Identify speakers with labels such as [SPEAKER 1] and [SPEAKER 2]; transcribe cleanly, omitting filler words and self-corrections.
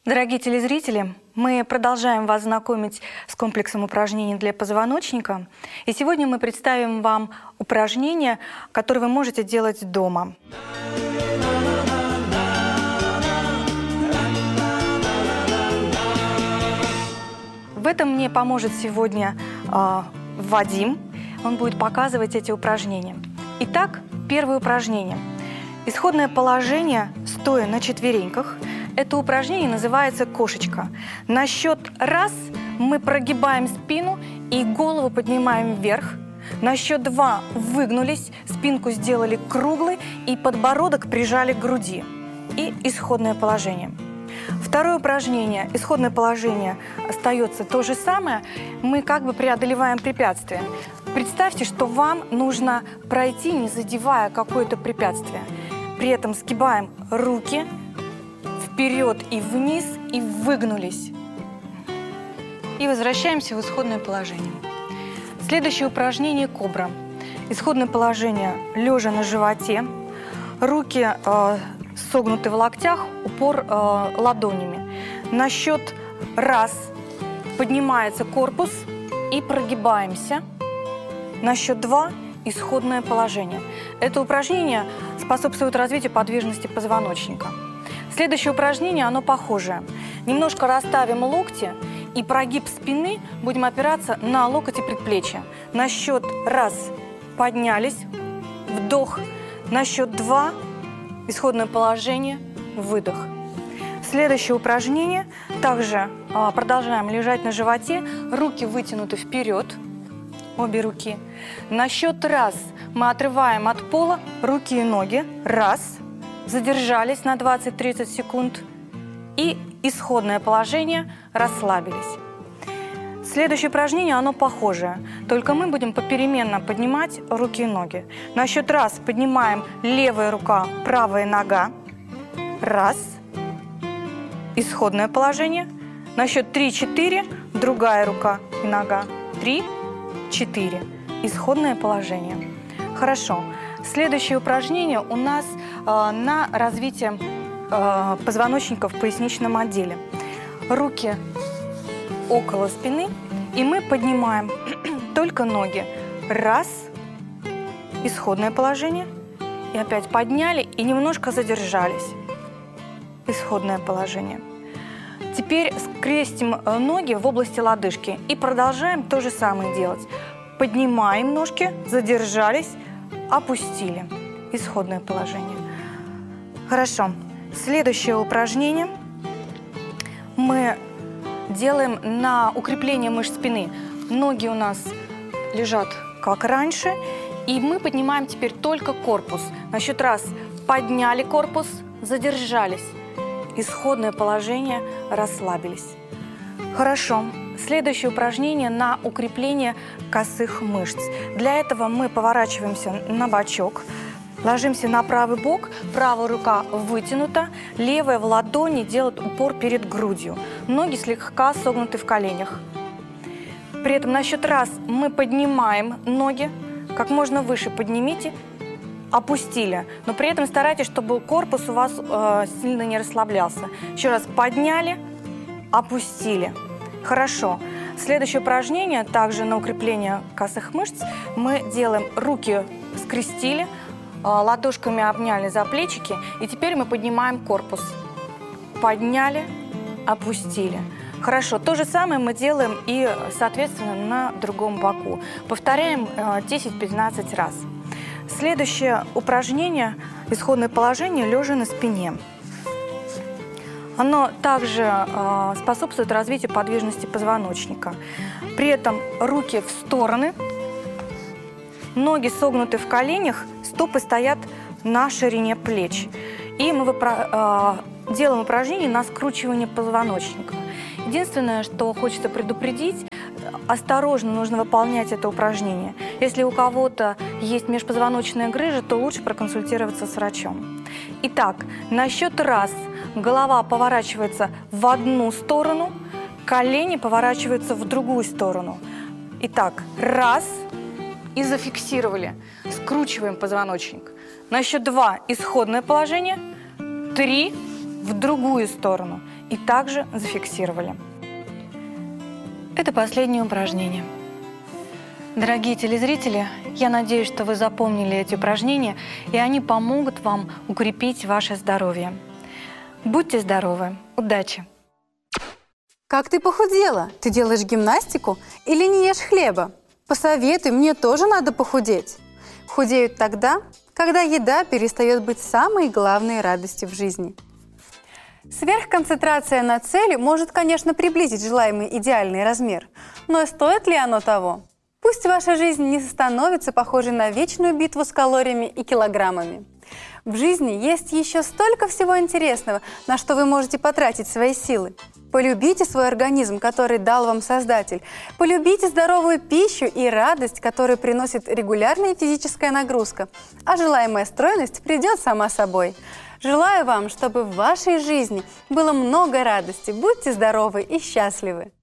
[SPEAKER 1] Дорогие телезрители, мы продолжаем вас знакомить с комплексом упражнений для позвоночника. И сегодня мы представим вам упражнения, которые вы можете делать дома. В этом мне поможет сегодня Вадим. Он будет показывать эти упражнения. Итак, первое упражнение. Исходное положение, стоя на четвереньках. Это упражнение называется кошечка. На счет раз мы прогибаем спину и голову поднимаем вверх. На счет два выгнулись, спинку сделали круглой и подбородок прижали к груди. И исходное положение. Второе упражнение. Исходное положение остается то же самое. Мы как бы преодолеваем препятствие. Представьте, что вам нужно пройти, не задевая какое-то препятствие. При этом сгибаем руки вперед и вниз, и выгнулись. И возвращаемся в исходное положение. Следующее упражнение – кобра. Исходное положение лежа на животе. Руки согнуты в локтях, упор ладонями. На счет раз поднимается корпус и прогибаемся. На счет два – исходное положение. Это упражнение способствует развитию подвижности позвоночника. Следующее упражнение, оно похожее. Немножко расставим локти и прогиб спины будем опираться на локоть и предплечье. На счет раз поднялись, вдох. На счет два исходное положение, выдох. Следующее упражнение. Также продолжаем лежать на животе, руки вытянуты вперед, обе руки. На счет раз мы отрываем от пола руки и ноги. Раз. Задержались на 20-30 секунд. И исходное положение, расслабились. Следующее упражнение, оно похожее. Только мы будем попеременно поднимать руки и ноги. На счет раз поднимаем левая рука, правая нога. Раз. Исходное положение. На счет 3-4 другая рука и нога. 3-4. Исходное положение. Хорошо. Следующее упражнение у нас на развитие позвоночника в поясничном отделе. Руки около спины, и мы поднимаем только ноги. Раз, исходное положение, и опять подняли, и немножко задержались. Исходное положение. Теперь скрестим ноги в области лодыжки и продолжаем то же самое делать. Поднимаем ножки, задержались, опустили. Исходное положение. Хорошо. Следующее упражнение мы делаем на укрепление мышц спины. Ноги у нас лежат как раньше, и мы поднимаем теперь только корпус. На счет раз подняли корпус, задержались. Исходное положение, расслабились. Хорошо. Следующее упражнение на укрепление косых мышц. Для этого мы поворачиваемся на бочок, ложимся на правый бок, правая рука вытянута, левая в ладони делает упор перед грудью. Ноги слегка согнуты в коленях. При этом на счет раз мы поднимаем ноги, как можно выше поднимите, опустили. Но при этом старайтесь, чтобы корпус у вас сильно не расслаблялся. Еще раз подняли, опустили. Хорошо. Следующее упражнение, также на укрепление косых мышц, мы делаем руки скрестили, ладошками обняли за плечики, и теперь мы поднимаем корпус. Подняли, опустили. Хорошо. То же самое мы делаем и, соответственно, на другом боку. Повторяем 10-15 раз. Следующее упражнение, исходное положение, лежа на спине. Оно также способствует развитию подвижности позвоночника. При этом руки в стороны, ноги согнуты в коленях, стопы стоят на ширине плеч. И мы делаем упражнение на скручивание позвоночника. Единственное, что хочется предупредить, осторожно нужно выполнять это упражнение. Если у кого-то есть межпозвоночная грыжа, то лучше проконсультироваться с врачом. Итак, на счет раз голова поворачивается в одну сторону, колени поворачиваются в другую сторону. Итак, раз и зафиксировали. Скручиваем позвоночник. На счет два исходное положение, 3 в другую сторону. и также зафиксировали. Это последнее упражнение. Дорогие телезрители, я надеюсь, что вы запомнили эти упражнения, и они помогут вам укрепить ваше здоровье. Будьте здоровы! Удачи!
[SPEAKER 2] Как ты похудела? Ты делаешь гимнастику или не ешь хлеба? Посоветуй, мне тоже надо похудеть. Худеют тогда, когда еда перестает быть самой главной радостью в жизни. Сверхконцентрация на цели может, конечно, приблизить желаемый идеальный размер, но стоит ли оно того? Пусть ваша жизнь не становится похожей на вечную битву с калориями и килограммами. В жизни есть еще столько всего интересного, на что вы можете потратить свои силы. Полюбите свой организм, который дал вам Создатель. Полюбите здоровую пищу и радость, которую приносит регулярная физическая нагрузка. А желаемая стройность придет сама собой. Желаю вам, чтобы в вашей жизни было много радости. Будьте здоровы и счастливы!